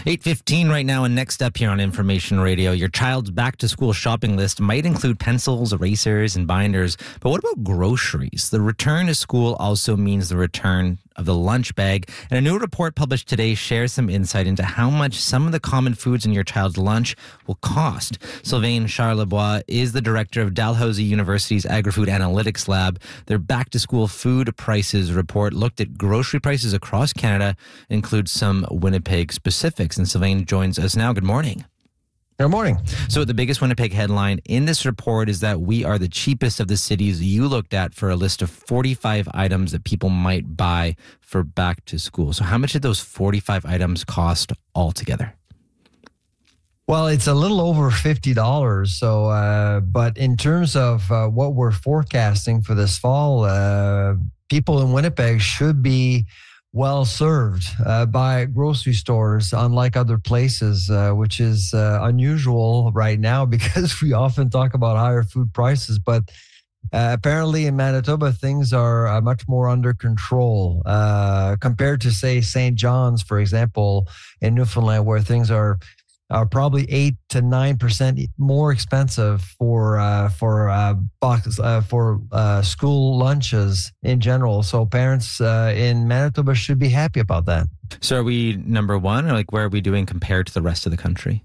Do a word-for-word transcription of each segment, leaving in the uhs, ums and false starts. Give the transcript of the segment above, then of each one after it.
eight fifteen right now, and next up here on Information Radio, your child's back-to-school shopping list might include pencils, erasers, and binders. But what about groceries? The return to school also means the return of the lunch bag. And a new report published today shares some insight into how much some of the common foods in your child's lunch will cost. Sylvain Charlebois is the director of Dalhousie University's Agri-Food Analytics Lab. Their back-to-school food prices report looked at grocery prices across Canada, includes some Winnipeg specifics. And Sylvain joins us now. Good morning. Good morning. So the biggest Winnipeg headline in this report is that we are the cheapest of the cities you looked at for a list of forty-five items that people might buy for back to school. So how much did those forty-five items cost altogether? Well, it's a little over fifty dollars. So, uh, but in terms of uh, what we're forecasting for this fall, uh, people in Winnipeg should be well served uh, by grocery stores, unlike other places, uh, which is uh, unusual right now because we often talk about higher food prices. But uh, apparently in Manitoba, things are uh, much more under control uh, compared to, say, Saint John's, for example, in Newfoundland, where things are are probably eight to nine percent more expensive for uh, for uh, boxes uh, for uh, school lunches in general. So parents uh, in Manitoba should be happy about that. So are we number one, or like where are we doing compared to the rest of the country?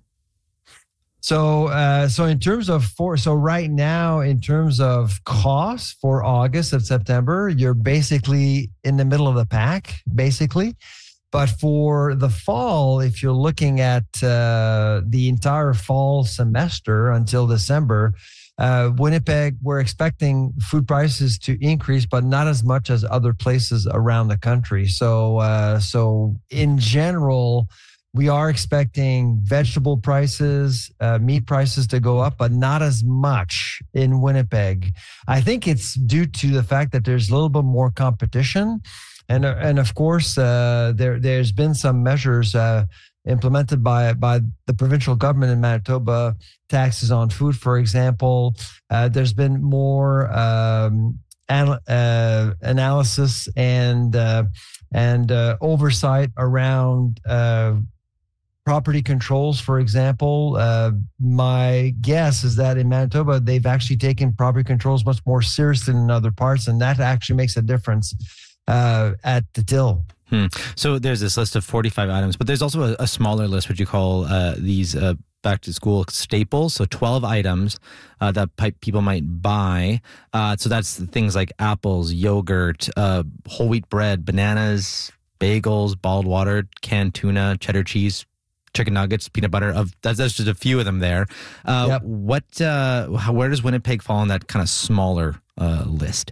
So uh, so in terms of for so right now in terms of costs for August and September, you're basically in the middle of the pack, basically. But for the fall, if you're looking at uh, the entire fall semester until December, uh, Winnipeg, we're expecting food prices to increase, but not as much as other places around the country. So, uh, so in general, we are expecting vegetable prices, uh, meat prices to go up, but not as much in Winnipeg. I think it's due to the fact that there's a little bit more competition. And and of course, uh, there there's been some measures uh, implemented by by the provincial government in Manitoba, taxes on food, for example. Uh, there's been more um, an, uh, analysis and uh, and uh, oversight around uh, property controls, for example. Uh, my guess is that in Manitoba, they've actually taken property controls much more seriously than in other parts, and that actually makes a difference uh, at the till. Hmm. So there's this list of forty-five items, but there's also a, a smaller list, what you call uh, these uh, back to school staples. So twelve items uh, that people might buy. Uh, so that's things like apples, yogurt, uh, whole wheat bread, bananas, bagels, bottled water, canned tuna, cheddar cheese, chicken nuggets, peanut butter. Of that's, that's just a few of them there. Uh, yep. What? Uh, how, where does Winnipeg fall on that kind of smaller uh, list?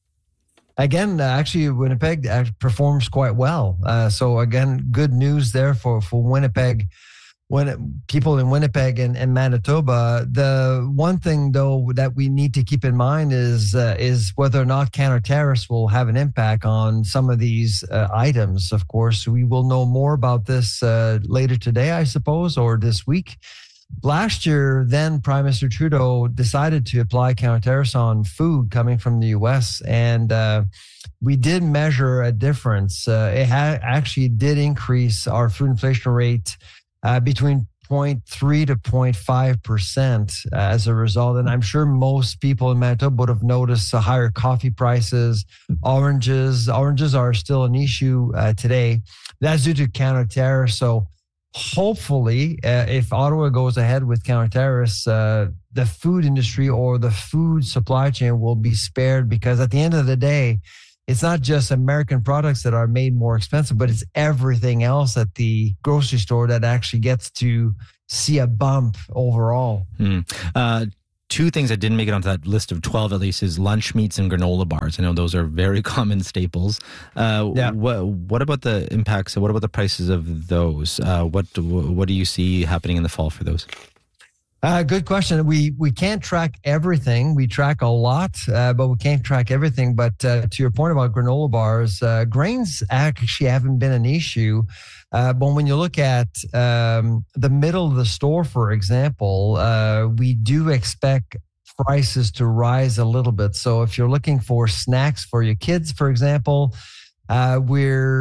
Again, actually, Winnipeg performs quite well. Uh, so again, good news there for, for Winnipeg. When it, people in Winnipeg and, and Manitoba, the one thing though that we need to keep in mind is uh, is whether or not counter tariffs will have an impact on some of these uh, items. Of course, we will know more about this uh, later today, I suppose, or this week. Last year, then Prime Minister Trudeau decided to apply counter tariffs on food coming from the U S, and uh, we did measure a difference. Uh, it ha- actually did increase our food inflation rate uh, between zero point three to zero point five percent uh, as a result. And I'm sure most people in Manitoba would have noticed uh, higher coffee prices, oranges. Oranges are still an issue uh, today. That's due to counter tariffs. So hopefully, uh, if Ottawa goes ahead with counter tariffs, uh, the food industry or the food supply chain will be spared, because at the end of the day, it's not just American products that are made more expensive, but it's everything else at the grocery store that actually gets to see a bump overall. Hmm. Uh, two things that didn't make it onto that list of twelve at least is lunch meats and granola bars. I know those are very common staples. Uh, yeah. What, what about the impacts? What about the prices of those? Uh, what what do you see happening in the fall for those? Uh, good question. We we can't track everything. We track a lot, uh, but we can't track everything. But uh, to your point about granola bars, uh, grains actually haven't been an issue. Uh, but when you look at um, the middle of the store, for example, uh, we do expect prices to rise a little bit. So if you're looking for snacks for your kids, for example, uh, we're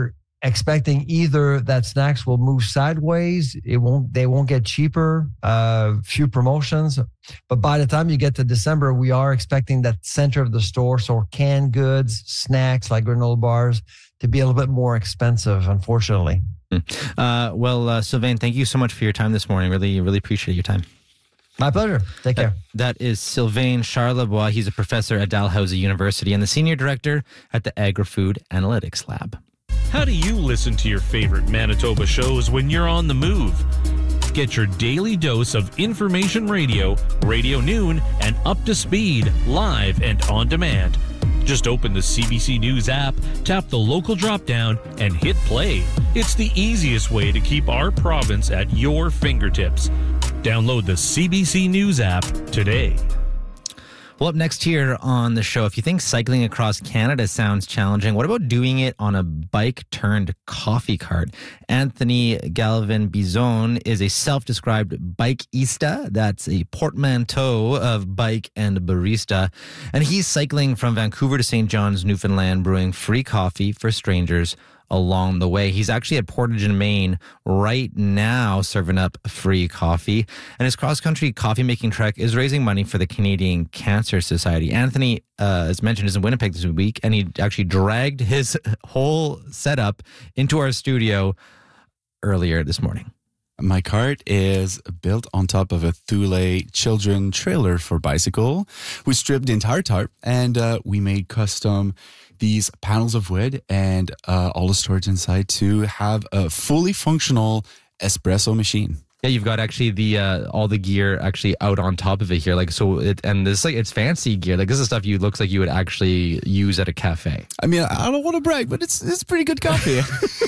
expecting either that snacks will move sideways, it won't, they won't get cheaper, uh, few promotions. But by the time you get to December, we are expecting that center of the store, so canned goods, snacks like granola bars, to be a little bit more expensive, unfortunately. Uh, well, uh, Sylvain, thank you so much for your time this morning. Really, really appreciate your time. My pleasure. Take care. That, that is Sylvain Charlebois. He's a professor at Dalhousie University and the senior director at the Agri-Food Analytics Lab. How do you listen to your favorite Manitoba shows when you're on the move? Get your daily dose of information radio, Radio Noon, and Up to Speed, live and on demand. Just open the C B C News app, tap the local drop-down, and hit play. It's the easiest way to keep our province at your fingertips. Download the C B C News app today. Well, up next here on the show, if you think cycling across Canada sounds challenging, what about doing it on a bike-turned-coffee cart? Anthony Galvin-Bizon is a self-described bikeista. That's a portmanteau of bike and barista. And he's cycling from Vancouver to Saint John's, Newfoundland, brewing free coffee for strangers along the way. He's actually at Portage in Maine right now serving up free coffee. And his cross-country coffee-making trek is raising money for the Canadian Cancer Society. Anthony, uh, as mentioned, is in Winnipeg this week, and he actually dragged his whole setup into our studio earlier this morning. My cart is built on top of a Thule children trailer for bicycle. We stripped the entire tarp, and uh, we made custom these panels of wood and uh, all the storage inside to have a fully functional espresso machine. Yeah, you've got actually the uh, all the gear actually out on top of it here, like so. It, and this like it's fancy gear. Like this is stuff you looks like you would actually use at a cafe. I mean, I don't want to brag, but it's it's pretty good coffee.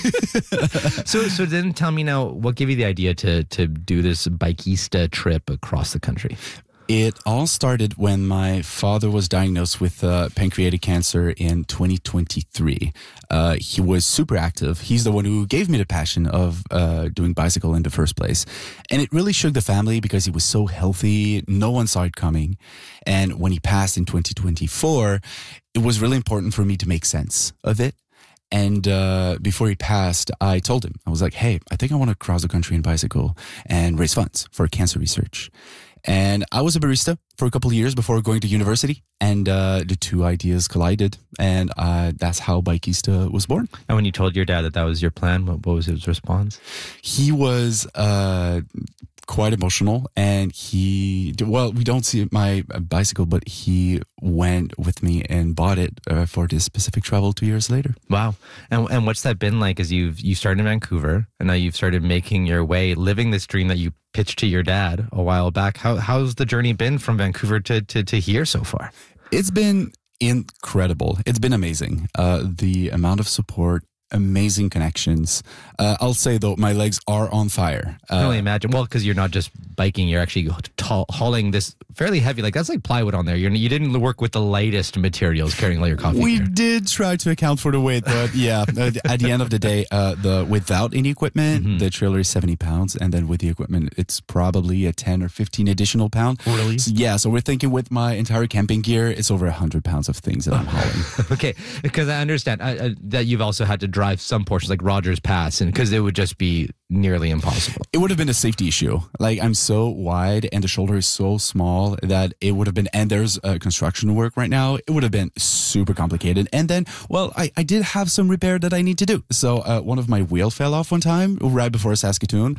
so so then tell me now, what gave you the idea to to do this bikeista trip across the country? It all started when my father was diagnosed with uh, pancreatic cancer in twenty twenty-three. Uh, he was super active. He's the one who gave me the passion of uh, doing bicycle in the first place. And it really shook the family because he was so healthy. No one saw it coming. And when he passed in twenty twenty-four, it was really important for me to make sense of it. And uh, before he passed, I told him, I was like, hey, I think I want to cross the country in bicycle and raise funds for cancer research. And I was a barista for a couple of years before going to university, and uh, the two ideas collided, and uh, that's how Bikeista was born. And when you told your dad that that was your plan, what, what was his response? He was uh, quite emotional, and he, well, we don't see my bicycle, but he went with me and bought it uh, for this specific travel two years later. Wow. And and what's that been like as you've you started in Vancouver, and now you've started making your way, living this dream that you pitched to your dad a while back? How How's the journey been from Vancouver to, to, to here so far? It's been incredible. It's been amazing. Uh, the amount of support, amazing connections. Uh, I'll say, though, my legs are on fire. Uh, I can only imagine. Well, because you're not just biking, you're actually ta- hauling this fairly heavy, like that's like plywood on there. You're, you didn't work with the lightest materials carrying all your coffee. We gear. did try to account for the weight, but yeah, at the end of the day, uh, the without any equipment, mm-hmm. the trailer is seventy pounds. And then with the equipment, it's probably a ten or fifteen additional pound. Really? So, yeah. So we're thinking with my entire camping gear, it's over one hundred pounds of things that I'm hauling. Okay. Because I understand uh, uh, that you've also had to drive some portions like Rogers Pass, and because it would just be nearly impossible. It would have been a safety issue. Like I'm so wide and the shoulder is so small that it would have been, and there's uh, construction work right now. It would have been super complicated. And then, well, I, I did have some repair that I need to do. So uh, one of my wheel fell off one time right before Saskatoon.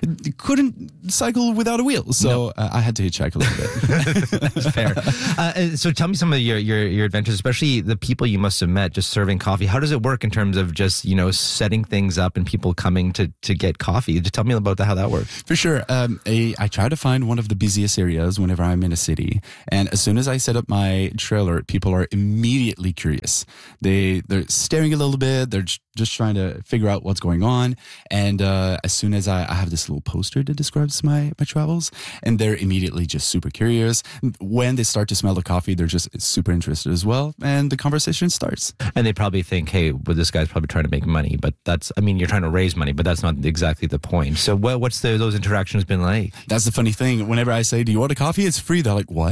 Couldn't cycle without a wheel. So no. uh, I had to hitchhike a little bit. That's fair. Uh, so tell me some of your, your, your adventures, especially the people you must have met just serving coffee. How does it work in terms of just, you know, setting things up and people coming to, to get coffee? Just tell me about that, how that works. For sure. Um, I, I try to find one of the busiest areas whenever I'm in a city. And as soon as I set up my trailer, people are immediately curious. They, they're staring a little bit. They're just trying to figure out what's going on. And uh, as soon as I, I have this little poster that describes my, my travels, and they're immediately just super curious. When they start to smell the coffee, they're just super interested as well. And the conversation starts. And they probably think, hey, well, this guy's probably trying to make money. But that's, I mean, you're trying to raise money, but that's not exactly the point. So what, what's the, those interactions been like? That's the funny thing. Whenever I say, do you want a coffee? It's free. They're like, what?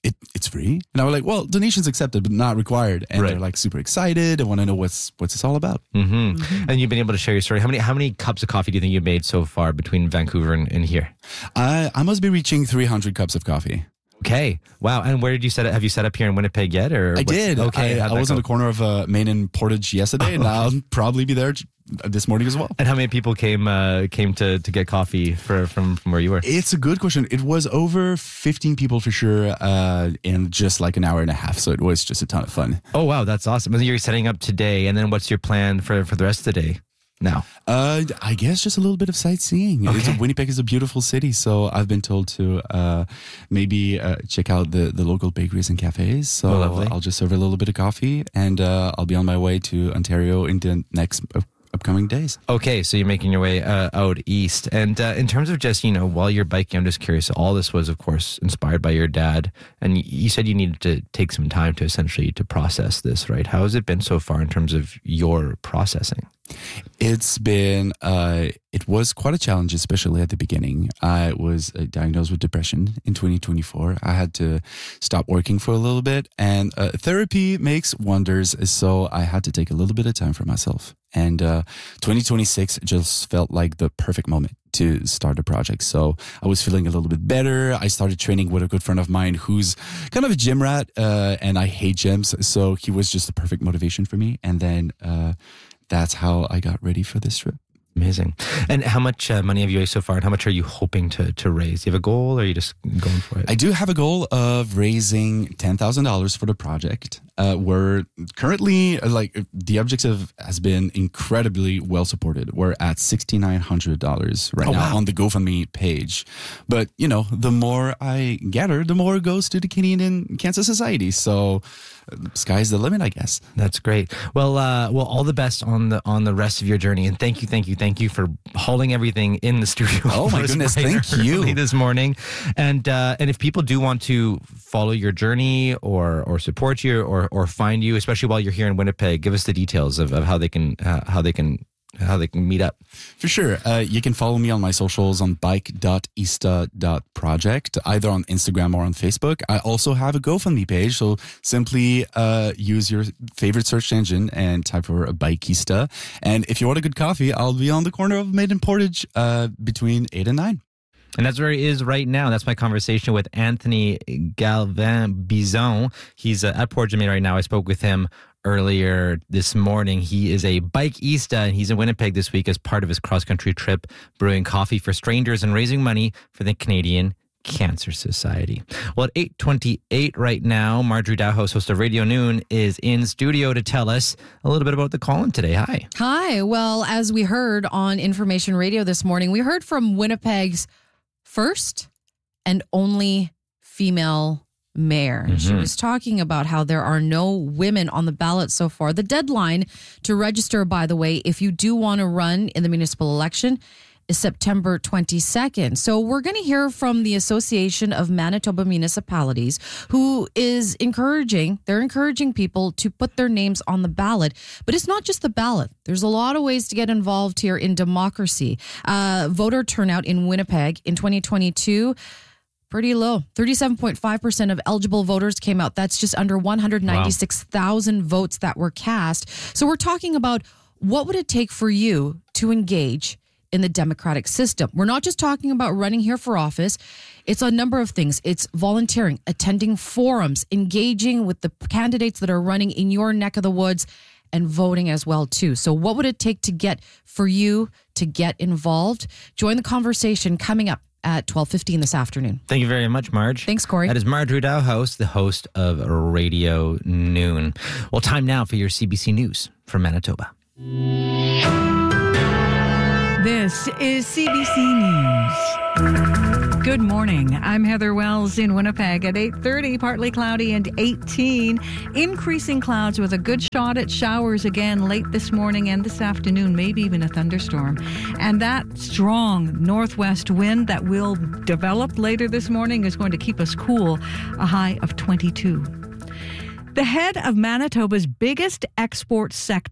it, it's free. And I was like, well, donations accepted, but not required. And Right. they're like super excited and want to know what's what's this all about. Mm-hmm. Mm-hmm. And you've been able to share your story. How many how many cups of coffee do you think you've made so far between Vancouver and, and here? I, I must be reaching three hundred cups of coffee. Okay. Wow. And where did you set it? Have you set up here in Winnipeg yet? Or I what's- did. Okay. I, how'd I that was on go? the corner of uh, Main and Portage yesterday, and I'll probably be there j- this morning as well. And how many people came uh, came to, to get coffee for, from, from where you were? It's a good question. It was over fifteen people for sure uh, in just like an hour and a half. So it was just a ton of fun. Oh, wow. That's awesome. You're setting up today. And then what's your plan for, for the rest of the day now? Uh, I guess just a little bit of sightseeing. Okay. It's, Winnipeg is a beautiful city. So I've been told to uh, maybe uh, check out the, the local bakeries and cafes. So Oh, lovely. I'll just serve a little bit of coffee and uh, I'll be on my way to Ontario in the next uh, upcoming days. Okay, so you're making your way uh, out east. And uh, in terms of just, you know, while you're biking, I'm just curious, all this was, of course, inspired by your dad. And y- you said you needed to take some time to essentially to process this, right? How has it been so far in terms of your processing? It's been, uh, it was quite a challenge, especially at the beginning. I was uh, diagnosed with depression in twenty twenty-four. I had to stop working for a little bit, and uh, therapy makes wonders. So I had to take a little bit of time for myself. And uh, twenty twenty-six just felt like the perfect moment to start the project. So I was feeling a little bit better. I started training with a good friend of mine who's kind of a gym rat, uh, and I hate gyms. So he was just the perfect motivation for me. And then uh, that's how I got ready for this trip. Amazing. And how much uh, money have you raised so far? And how much are you hoping to, to raise? Do you have a goal or are you just going for it? I do have a goal of raising ten thousand dollars for the project. Uh, we're currently, uh, like, the objective has been incredibly well supported. We're at six thousand nine hundred dollars right Oh, now wow. on the GoFundMe page. But, you know, the more I gather, the more goes to the Canadian Cancer Society. So uh, sky's the limit, I guess. That's great. Well, uh, well, all the best on the on the rest of your journey, and thank you, thank you, thank you for hauling everything in the studio. Oh, my this goodness, morning, thank you. early this morning. And uh, and if people do want to follow your journey or or support you or or find you, especially while you're here in Winnipeg, give us the details of, of how they can uh, how they can how they can meet up. For sure. Uh, you can follow me on my socials on bike dot ista dot project, either on Instagram or on Facebook. I also have a GoFundMe page, so simply uh, use your favorite search engine and type for Bikeista. And if you want a good coffee, I'll be on the corner of Main and Portage uh, between eight and nine. And that's where he is right now. That's my conversation with Anthony Galvin Bison. He's uh, at Port Jamaica right now. I spoke with him earlier this morning. He is a Bikeista, and he's in Winnipeg this week as part of his cross-country trip, brewing coffee for strangers and raising money for the Canadian Cancer Society. Well, at eight twenty-eight right now, Marjorie Dowhouse, host of Radio Noon, is in studio to tell us a little bit about the call-in today. Hi. Hi. Well, as we heard on Information Radio this morning, we heard from Winnipeg's first and only female mayor. Mm-hmm. She was talking about how there are no women on the ballot so far. The deadline to register, by the way, if you do want to run in the municipal election, is September twenty-second. So we're going to hear from the Association of Manitoba Municipalities, who is encouraging, they're encouraging people to put their names on the ballot. But it's not just the ballot. There's a lot of ways to get involved here in democracy. Uh, voter turnout in Winnipeg in twenty twenty-two, pretty low. thirty-seven point five percent of eligible voters came out. That's just under one hundred ninety-six thousand wow. votes that were cast. So we're talking about what would it take for you to engage in the democratic system. We're not just talking about running here for office. It's a number of things. It's volunteering, attending forums, engaging with the candidates that are running in your neck of the woods, and voting as well, too. So what would it take to get for you to get involved? Join the conversation coming up at twelve fifteen this afternoon. Thank you very much, Marge. Thanks, Corey. That is Marjorie Dowhouse, the host of Radio Noon. Well, time now for your C B C News from Manitoba. This is C B C News. Good morning. I'm Heather Wells in Winnipeg at eight thirty, partly cloudy and eighteen. Increasing clouds with a good shot at showers again late this morning and this afternoon, maybe even a thunderstorm. And that strong northwest wind that will develop later this morning is going to keep us cool, a high of twenty-two. The head of Manitoba's biggest export sector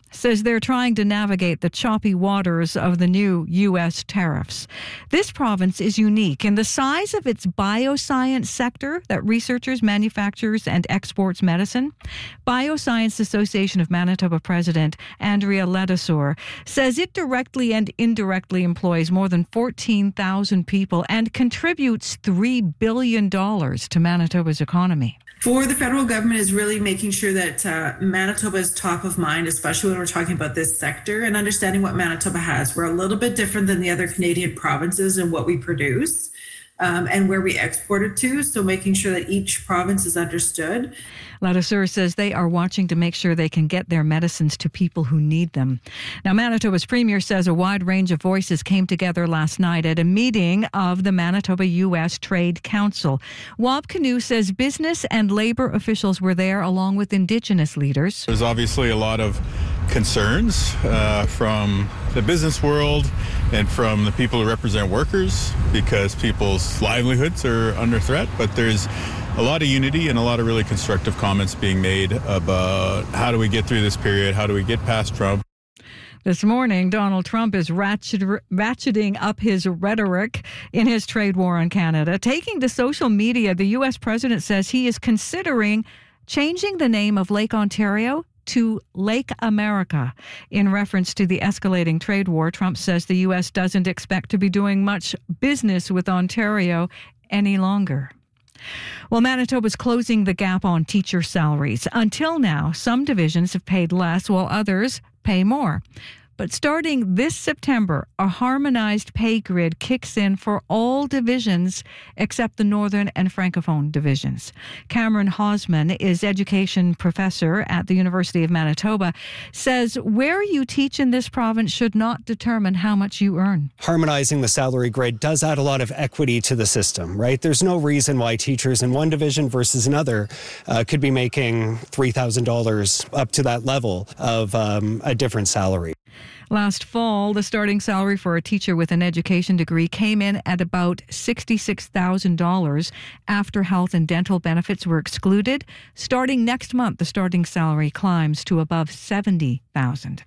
says they're trying to navigate the choppy waters of the new U S tariffs. This province is unique in the size of its bioscience sector that researchers, manufactures, and exports medicine. Bioscience Association of Manitoba President Andrea Ledesor says it directly and indirectly employs more than fourteen thousand people and contributes three billion dollars to Manitoba's economy. For the federal government is really making sure that uh, Manitoba is top of mind, especially when we're talking about this sector and understanding what Manitoba has. We're a little bit different than the other Canadian provinces in what we produce um, and where we export it to. So making sure that each province is understood. Ledesor says they are watching to make sure they can get their medicines to people who need them. Now, Manitoba's premier says a wide range of voices came together last night at a meeting of the Manitoba U S Trade Council. Wab Kinew says business and labor officials were there along with Indigenous leaders. There's obviously a lot of concerns uh, from the business world and from the people who represent workers because people's livelihoods are under threat, but there's a lot of unity and a lot of really constructive comments being made about how do we get through this period, how do we get past Trump. This morning, Donald Trump is ratchet, ratcheting up his rhetoric in his trade war on Canada. Taking to social media, the U S president says he is considering changing the name of Lake Ontario to Lake America. In reference to the escalating trade war, Trump says the U S doesn't expect to be doing much business with Ontario any longer. Well, Manitoba's closing the gap on teacher salaries. Until now, some divisions have paid less while others pay more. But starting this September, a harmonized pay grid kicks in for all divisions except the Northern and Francophone divisions. Cameron Hosman is education professor at the University of Manitoba, says where you teach in this province should not determine how much you earn. Harmonizing the salary grid does add a lot of equity to the system, right? There's no reason why teachers in one division versus another uh, could be making three thousand dollars up to that level of um, a different salary. Last fall, the starting salary for a teacher with an education degree came in at about sixty-six thousand dollars after health and dental benefits were excluded. Starting next month, the starting salary climbs to above seventy thousand dollars.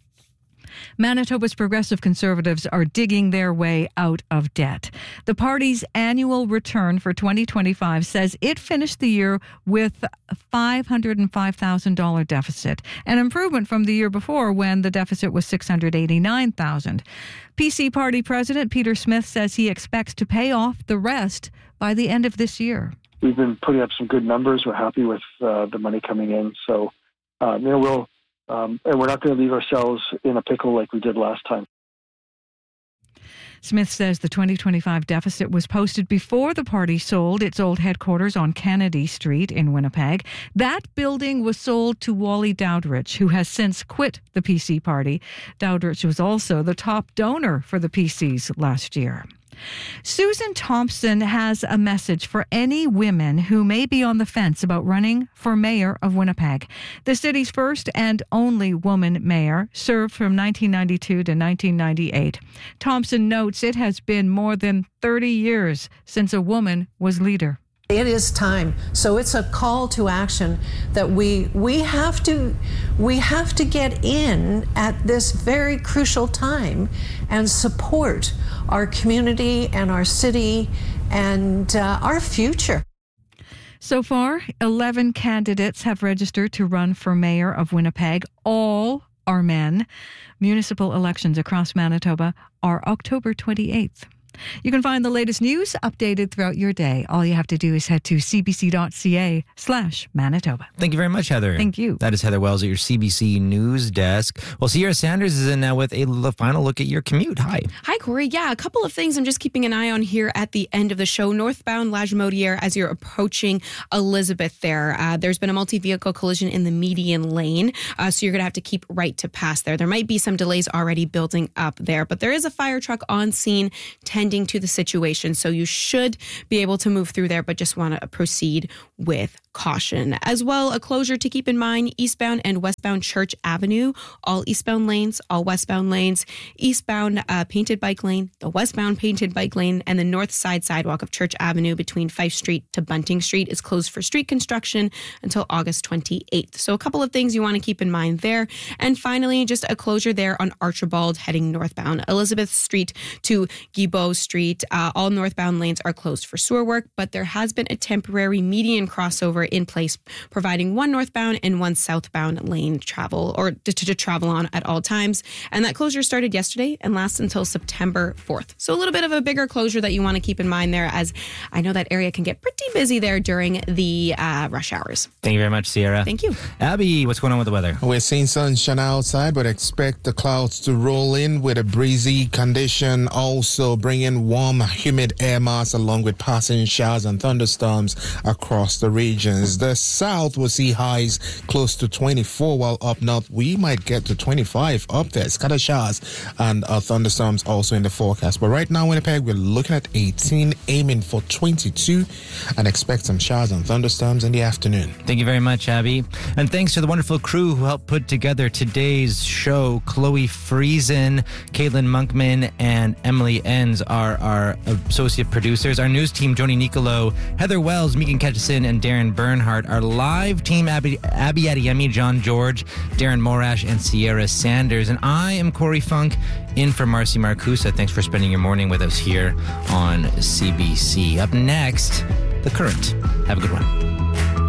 Manitoba's progressive conservatives are digging their way out of debt. The party's annual return for twenty twenty-five says it finished the year with a five hundred five thousand dollars deficit, an improvement from the year before when the deficit was six hundred eighty-nine thousand dollars. P C Party President Peter Smith says he expects to pay off the rest by the end of this year. We've been putting up some good numbers. We're happy with uh, the money coming in. So, um, you know, we'll Um, and we're not going to leave ourselves in a pickle like we did last time. Smith says the twenty twenty-five deficit was posted before the party sold its old headquarters on Kennedy Street in Winnipeg. That building was sold to Wally Dowdrich, who has since quit the P C party. Dowdrich was also the top donor for the P Cs last year. Susan Thompson has a message for any women who may be on the fence about running for mayor of Winnipeg. The city's first and only woman mayor served from nineteen ninety-two to nineteen ninety-eight. Thompson notes it has been more than thirty years since a woman was leader. It is time. So it's a call to action that we we have to we have to get in at this very crucial time and support our community and our city and uh, our future. So far, eleven candidates have registered to run for mayor of Winnipeg. All are men. Municipal elections across Manitoba are October twenty-eighth. You can find the latest news updated throughout your day. All you have to do is head to cbc.ca slash Manitoba. Thank you very much, Heather. Thank you. That is Heather Wells at your C B C News Desk. Well, Sierra Sanders is in now with a l- final look at your commute. Hi. Hi, Corey. Yeah, a couple of things I'm just keeping an eye on here at the end of the show. Northbound Lagimodiere as you're approaching Elizabeth there. Uh, there's been a multi-vehicle collision in the median lane, uh, so you're going to have to keep right to pass there. There might be some delays already building up there, but there is a fire truck on scene tending to the situation, so you should be able to move through there, but just want to proceed with caution. As well, a closure to keep in mind, eastbound and westbound Church Avenue, all eastbound lanes, all westbound lanes, eastbound uh, painted bike lane, the westbound painted bike lane, and the north side sidewalk of Church Avenue between Fife Street to Bunting Street is closed for street construction until August twenty-eighth. So a couple of things you want to keep in mind there. And finally, just a closure there on Archibald heading northbound. Elizabeth Street to Guibault Street, uh, all northbound lanes are closed for sewer work, but there has been a temporary median crossover in place, providing one northbound and one southbound lane travel or to, to travel on at all times. And that closure started yesterday and lasts until September fourth. So a little bit of a bigger closure that you want to keep in mind there, as I know that area can get pretty busy there during the uh, rush hours. Thank you very much, Sierra. Thank you. Abby, what's going on with the weather? We're seeing sunshine outside, but expect the clouds to roll in with a breezy condition, also bringing warm, humid air mass along with passing showers and thunderstorms across the regions. The south will see highs close to twenty-four, while up north we might get to twenty-five up there. Scattered showers and uh, thunderstorms also in the forecast. But right now, Winnipeg, we're looking at eighteen, aiming for twenty-two, and expect some showers and thunderstorms in the afternoon. Thank you very much, Abby. And thanks to the wonderful crew who helped put together today's show. Chloe Friesen, Caitlin Monkman, and Emily Enns are our associate producers. Our news team, Joni Nicolo, Heather Wells, Megan Ketchison, and Darren Bernhardt. Our live team, Abby, Abby Adeyemi, John George, Darren Morash, and Sierra Sanders. And I am Corey Funk, in for Marcy Marcusa. Thanks for spending your morning with us here on C B C. Up next, The Current. Have a good one.